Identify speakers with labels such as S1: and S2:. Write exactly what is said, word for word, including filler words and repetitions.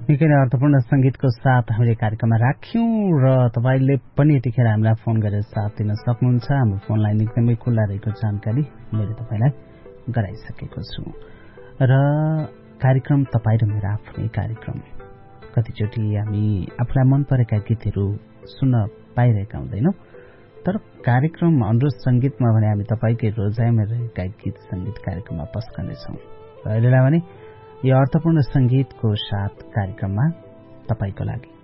S1: निकै नै अर्थपूर्ण संगीतको साथ हामीले कार्यक्रममा राख्यौं र तपाईले पनि यतिखेर हामीलाई फोन गरेर साथ दिन सक्नुहुन्छ। हाम्रो फोन लाइन एकदमै खुल्ला रहेको जानकारी मैले तपाईलाई गराइसकेको छु र कार्यक्रम तपाईँ र मेरो आफ्नै कार्यक्रम। कतिचोटि हामी आफूलाई मन परेका गीतहरू सुन्न पाइरहेका हुँदैनौं, तर कार्यक्रम अनुरोध संगीतमा भने हामी तपाईकै रोजाइमा रहेका गीत संगीत कार्यक्रममा पस्कनेछौं। र अहिलेलाई भने यो अर्थपूर्ण संगीतको साथ कार्यक्रममा तपाईको लागि